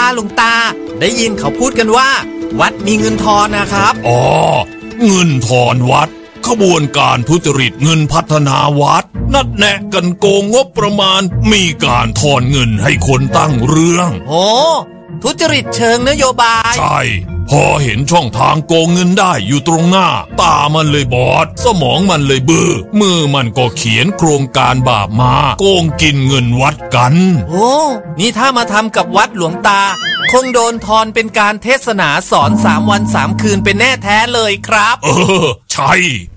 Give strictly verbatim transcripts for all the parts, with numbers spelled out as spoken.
หลวงตาได้ยินเขาพูดกันว่าวัดมีเงินทอนนะครับอ๋อเงินทอนวัดขบวนการทุจริตเงินพัฒนาวัดนัดแนะกันโกงงบประมาณมีการทอนเงินให้คนตั้งเรื่องโอ้ทุจริตเชิงนโยบายใช่พอเห็นช่องทางโกงเงินได้อยู่ตรงหน้าตามันเลยบอดสมองมันเลยบื้อมือมันก็เขียนโครงการบาปมาโกงกินเงินวัดกันโอ้นี่ถ้ามาทำกับวัดหลวงตาคงโดนทอนเป็นการเทศนาสอนสามวันสามคืนเป็นแน่แท้เลยครับเออใช่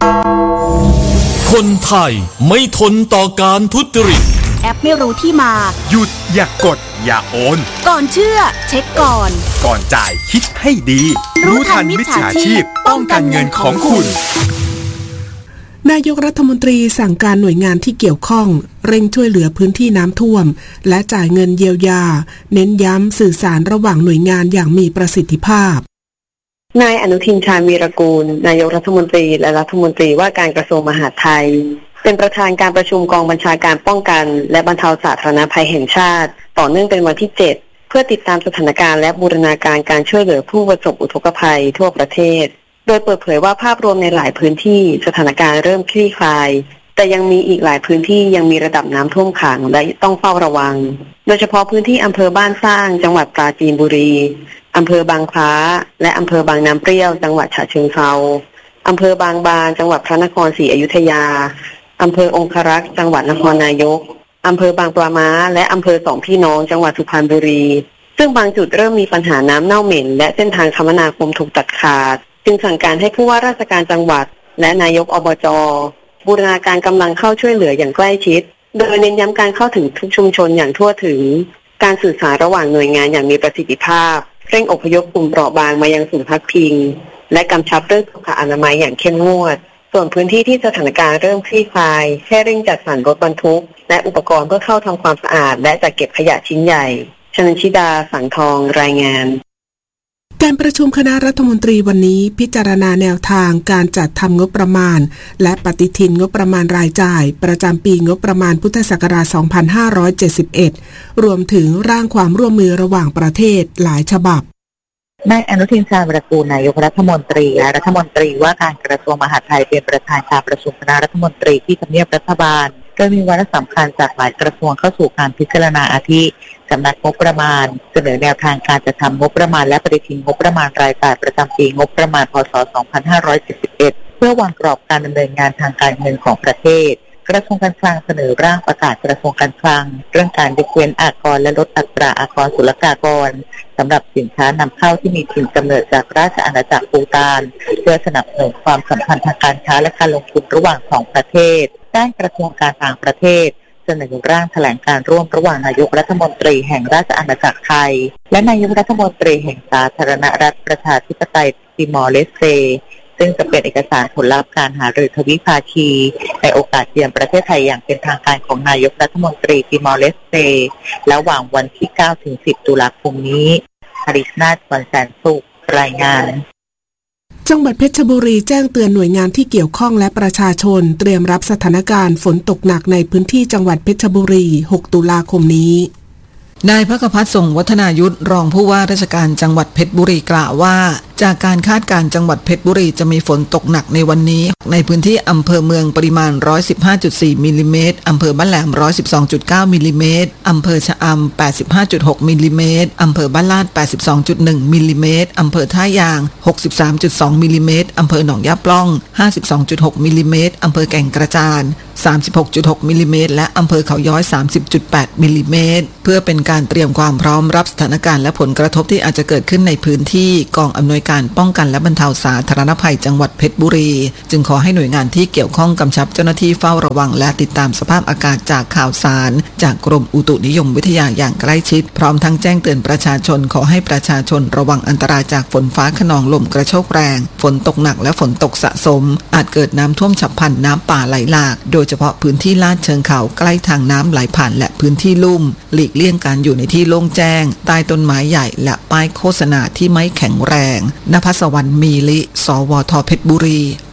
คนไทยไม่ทนต่อการทุจริตแอปไม่รู้ที่มาหยุดอย่ากดอย่าโอนก่อนเชื่อเช็คก่อนก่อนจ่ายคิดให้ดีรู้ทันมิจฉาชีพป้องกันเงินของคุณนายกรัฐมนตรีสั่งการหน่วยงานที่เกี่ยวข้องเร่งช่วยเหลือพื้นที่น้ำท่วมและจ่ายเงินเยียวยาเน้นย้ำสื่อสารระหว่างหน่วยงานอย่างมีประสิทธิภาพนายอนุทินชาญวีรกูลนายกรัฐมนตรีและรัฐมนตรีว่าการกระทรวงมหาดไทยเป็นประธานการประชุมกองบัญชาการป้องกันและบรรเทาสาธารณภัยแห่งชาติต่อเนื่องเป็นวันที่เจ็ดเพื่อติดตามสถานการณ์และบูรณาการการช่วยเหลือผู้ประสบอุทกภัยทั่วประเทศโดยเปิดเผยว่าภาพรวมในหลายพื้นที่สถานการณ์เริ่มคลี่คลายแต่ยังมีอีกหลายพื้นที่ยังมีระดับน้ำท่วมขังและต้องเฝ้าระวังโดยเฉพาะพื้นที่อำเภอบ้านสร้างจังหวัดปราจีนบุรีอำเภอบางคล้าและอำเภอบางน้ำเปรี้ยวจังหวัดฉะเชิงเทราอำเภอบางบานจังหวัดพระนครศรีอยุธยาอำเภอองครักษ์จังหวัดนครนายกอำเภอบางปลาม้าและอำเภอสองพี่น้องจังหวัดสุพรรณบุรีซึ่งบางจุดเริ่มมีปัญหาน้ำเน่าเหม็นและเส้นทางคมนาคมถูกตัดขาดจึงสั่งการให้ผู้ว่าราชการจังหวัดและนายกอบจ.บูรณาการกำลังเข้าช่วยเหลืออย่างใกล้ชิดโดยเน้นย้ำการเข้าถึงทุกชุมชนอย่างทั่วถึงการสื่อสารระหว่างหน่วยงานอย่างมีประสิทธิภาพเร่งอพยพกลุ่มเปราะบางมายังศูนย์พักพิงและกำชับเรื่องสุขอนามัยอย่างเข้มงวดส่วนพื้นที่ที่สถานการณ์เริ่มคลี่คลายแค่เร่งจัดสรรรถบรรทุกและอุปกรณ์เพื่อเข้าทำความสะอาดและจัดเก็บขยะชิ้นใหญ่ชนันชิดาสังทองรายงานการประชุมคณะรัฐมนตรีวันนี้พิจารณาแนวทางการจัดทำงบประมาณและปฏิทินงบประมาณรายจ่ายประจำปีงบประมาณพุทธศักราช สองพันห้าร้อยเจ็ดสิบเอ็ด รวมถึงร่างความร่วมมือระหว่างประเทศหลายฉบับนายอนุทินชาญวีรกูลนายกรัฐมนตรีและรัฐมนตรีว่าการกระทรวงมหาดไทยเป็นประธานการประชุมคณะรัฐมนตรีที่ทำเนียบรัฐบาลโดยมีวาระสำคัญจากหลายกระทรวงเข้าสู่การพิจารณาอาทิสำนักงบประมาณเสนอแนวทางการจัดทำงบประมาณและปฏิทินงบประมาณรายจ่ายประจำปีงบประมาณพ.ศ. สองพันห้าร้อยเจ็ดสิบเอ็ดเพื่อวางกรอบการดำเนินงานทางการเงินของประเทศกระทรวงการคลังเสนอร่างประกาศกระทรวงการคลังเรื่องการยกเว้นอากรและลดอัตราอากรศุลกากรสำหรับสินค้านำเข้าที่มีถิ่นกำเนิดจากราชอาณาจักรภูฏานเพื่อสนับสนุนความสัมพันธ์ทางการค้าและการลงทุนระหว่างสองประเทศด้านกระทรวงการต่างประเทศเสนอร่างแถลงการร่วมระหว่างนายกรัฐมนตรีแห่งราชอาณาจักรไทยและนายกรัฐมนตรีแห่งสาธารณรัฐประชาธิปไตยติมอร์เลสเตซึ่งจะเป็นเอกสารผลลัพธ์การหารือทวิภาคีในโอกาสเยือนประเทศไทยอย่างเป็นทางการของนายกรัฐมนตรีติมอร์เลสเตระหว่างวันที่ เก้าถึงสิบ ตุลาคมนี้หริชนาถ วันแสนสุขรายงานจังหวัดเพชรบุรีแจ้งเตือนหน่วยงานที่เกี่ยวข้องและประชาชนเตรียมรับสถานการณ์ฝนตกหนักในพื้นที่จังหวัดเพชรบุรีหกตุลาคมนี้นายภคภัสส่งวัฒนายุทธรองผู้ว่าราชการจังหวัดเพชรบุรีกล่าวว่าจากการคาดการณ์จังหวัดเพชรบุรีจะมีฝนตกหนักในวันนี้ในพื้นที่อำเภอเมืองปริมาณ หนึ่งร้อยสิบห้าจุดสี่ มิลลิเมตรอำเภอบ้านแหลม หนึ่งร้อยสิบสองจุดเก้า มิลลิเมตรอำเภอชะอำ แปดสิบห้าจุดหก มิลลิเมตรอำเภอบ้านลาด แปดสิบสองจุดหนึ่ง มิลลิเมตรอำเภอท่ายาง หกสิบสามจุดสอง มิลลิเมตรอำเภอหนองยาปล้อง ห้าสิบสองจุดหก มิลลิเมตรอำเภอแก่งกระจาน สามสิบหกจุดหก มิลลิเมตรและอำเภอเขาย้อย สามสิบจุดแปด มิลลิเมตรเพื่อเป็นการเตรียมความพร้อมรับสถานการณ์และผลกระทบที่อาจจะเกิดขึ้นในพื้นที่กองอำนวยการป้องกันและบรรเทาสาธารณภัยจังหวัดเพชรบุรีจึงขอให้หน่วยงานที่เกี่ยวข้องกำชับเจ้าหน้าที่เฝ้าระวังและติดตามสภาพอากาศจากข่าวสารจากกรมอุตุนิยมวิทยาอย่างใกล้ชิดพร้อมทั้งแจ้งเตือนประชาชนขอให้ประชาชนระวังอันตรายจากฝนฟ้าคะนองลมกระโชกแรงฝนตกหนักและฝนตกสะสมอาจเกิดน้ำท่วมฉับพลันน้ำป่าไหลหลากโดยเฉพาะพื้นที่ลาดเชิงเขาใกล้ทางน้ำไหลผ่านและพื้นที่ลุ่มหลีกเลี่ยงการอยู่ในที่โล่งแจ้งใต้ต้นไม้ใหญ่และป้ายโฆษณาที่ไม่แข็งแรงณภัสวรรณมีลิสวทเพชรบุรี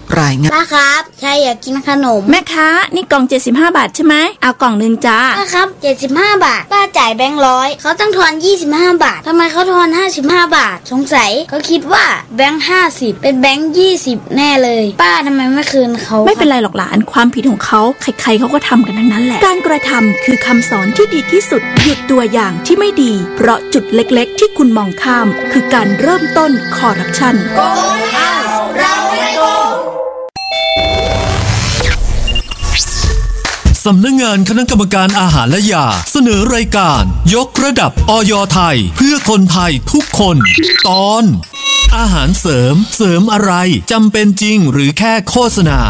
รายงานป้าครับชายอยากกินขนมแม่ค้านี่กล่องเจ็ดสิบห้าบาทใช่ไหมเอากล่องนึงจ้าป้าครับเจ็ดสิบห้าบาทป้าจ่ายแบงค์ร้อยเขาต้องทอนยี่สิบห้าบาททำไมเขาทอนห้าสิบห้าบาทสงสัยเขาคิดว่าแบงค์ห้าสิบเป็นแบงค์ยี่สิบแน่เลยป้าทำไมไม่คืนเขาไม่เป็นไรหรอกหลานความผิดของเขาใครๆเขาก็ทำกันทั้งนั้นแหละการกระทำคือคำสอนที่ดีที่สุดหยุดตัวอย่างที่ไม่ดีเพราะจุดเล็กๆที่คุณมองข้ามคือการเริ่มต้นคอร์รัปชันโกงเอาเราไม่โกงสำนักงานคณะกรรมการอาหารและยาเสนอรายการยกระดับอย.ไทยเพื่อคนไทยทุกคนตอนอาหารเสริมเสริมอะไรจำเป็นจริงหรือแค่โฆษณา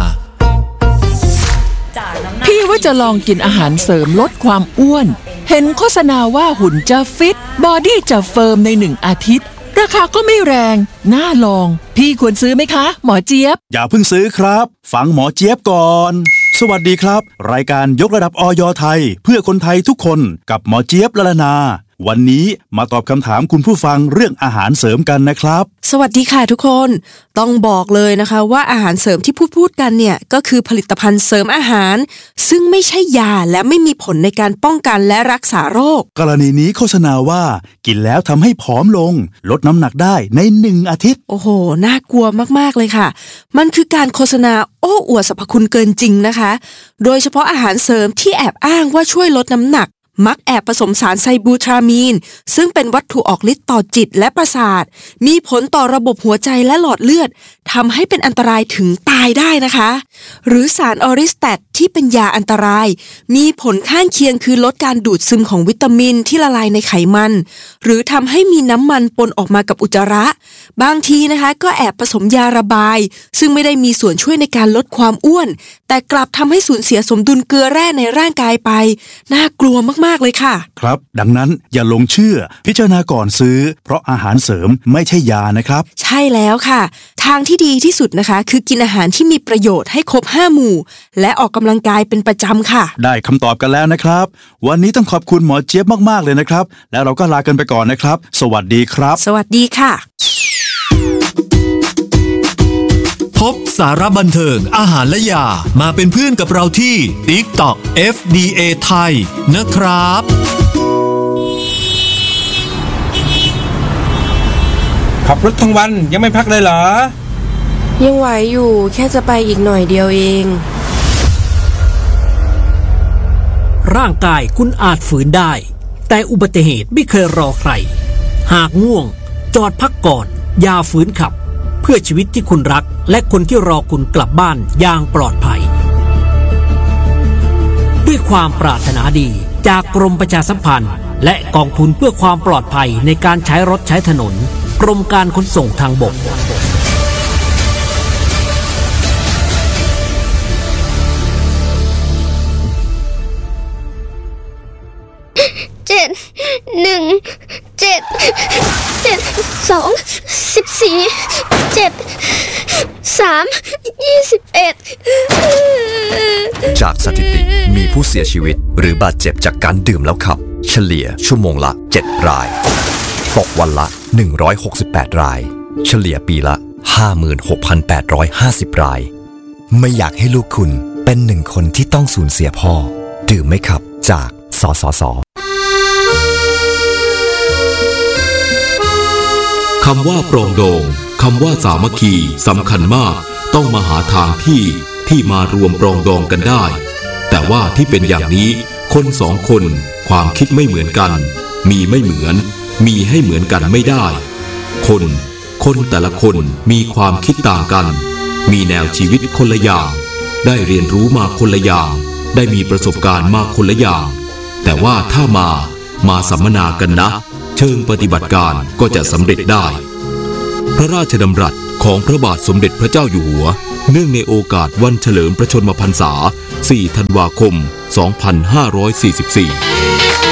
พี่ว่าจะลองกินอาหารเสริมลดความอ้วนเห็นโฆษณาว่าหุ่นจะฟิตบอดี้จะเฟิร์มในหนึ่งอาทิตย์ราคาก็ไม่แรงน่าลองพี่ควรซื้อไหมคะหมอเจี๊ยบอย่าเพิ่งซื้อครับฟังหมอเจี๊ยบก่อนสวัสดีครับรายการยกระดับอย.ไทยเพื่อคนไทยทุกคนกับหมอเจี๊ยบละลานาวันนี้มาตอบคำถามคุณผู้ฟังเรื่องอาหารเสริมกันนะครับสวัสดีค่ะทุกคนต้องบอกเลยนะคะว่าอาหารเสริมที่พูดพูดกันเนี่ยก็คือผลิตภัณฑ์เสริมอาหารซึ่งไม่ใช่ยาและไม่มีผลในการป้องกันและรักษาโรคกรณีนี้โฆษณาว่ากินแล้วทำให้ผอมลงลดน้ำหนักได้ในหนึ่งอาทิตย์โอ้โหน่ากลัวมากๆเลยค่ะมันคือการโฆษณาโอ้อวดสรรพคุณเกินจริงนะคะโดยเฉพาะอาหารเสริมที่แอบอ้างว่าช่วยลดน้ำหนักมักแอบผสมสารไซบูทรามีนซึ่งเป็นวัตถุออกฤทธิ์ต่อจิตและประสาทมีผลต่อระบบหัวใจและหลอดเลือดทำให้เป็นอันตรายถึงตายได้นะคะหรือสารออริสแตทที่เป็นยาอันตรายมีผลข้างเคียงคือลดการดูดซึมของวิตามินที่ละลายในไขมันหรือทำให้มีน้ำมันปนออกมากับอุจจาระบางทีนะคะก็แอบผสมยาระบายซึ่งไม่ได้มีส่วนช่วยในการลดความอ้วนแต่กลับทำให้สูญเสียสมดุลเกลือแร่ในร่างกายไปน่ากลัวมากๆเลยค่ะครับดังนั้นอย่าลงเชื่อพิจารณาก่อนซื้อเพราะอาหารเสริมไม่ใช่ยานะครับใช่แล้วค่ะทางที่ดีที่สุดนะคะคือกินอาหารที่มีประโยชน์ให้ครบห้าหมู่และออกกำลังกายเป็นประจำค่ะได้คำตอบกันแล้วนะครับวันนี้ต้องขอบคุณหมอเจี๊ยบมากๆเลยนะครับแล้วเราก็ลากันไปก่อนนะครับสวัสดีครับสวัสดีค่ะพบสาระบันเทิงอาหารและยามาเป็นเพื่อนกับเราที่ TikTok เอฟ ดี เอ ไทยนะครับขับรถทั้งวันยังไม่พักเลยเหรอยังไหวอยู่แค่จะไปอีกหน่อยเดียวเองร่างกายคุณอาจฝืนได้แต่อุบัติเหตุไม่เคยรอใครหากง่วงจอดพักก่อนอย่าฝืนขับเพื่อชีวิตที่คุณรักและคนที่รอคุณกลับบ้านอย่างปลอดภัยด้วยความปรารถนาดีจากกรมประชาสัมพันธ์และกองทุนเพื่อความปลอดภัยในการใช้รถใช้ถนนกรมการขนส่งทางบกเจ็ดหนึ่งเจ็ดเจ็ดสองสิบสี่เจ็ดสามยี่สิบเอ็ดจากสถิติมีผู้เสียชีวิตหรือบาดเจ็บจากการดื่มแล้วขับเฉลี่ยชั่วโมงละเจ็ดรายตกวันละหนึ่งร้อยหกสิบแปดรายเฉลี่ยปีละ ห้าหมื่นหกพันแปดร้อยห้าสิบ รายไม่อยากให้ลูกคุณเป็นหนึ่งคนที่ต้องสูญเสียพ่อดื่มไม่ขับจากสสส. คำว่าปรองดองคำว่าสามัคคีสำคัญมากต้องมาหาทางที่ที่มารวมปรองดองกันได้แต่ว่าที่เป็นอย่างนี้คนสองคนความคิดไม่เหมือนกันมีไม่เหมือนมีให้เหมือนกันไม่ได้คนคนแต่ละคนมีความคิดต่างกันมีแนวชีวิตคนละอย่างได้เรียนรู้มาคนละอย่างได้มีประสบการณ์มาคนละอย่างแต่ว่าถ้ามามาสัมมนากันนะเชิงปฏิบัติการก็จะสำเร็จได้พระราชดำรัสของพระบาทสมเด็จพระเจ้าอยู่หัวเนื่องในโอกาสวันเฉลิมพระชนมพรรษา สี่ ธันวาคม สองพันห้าร้อยสี่สิบสี่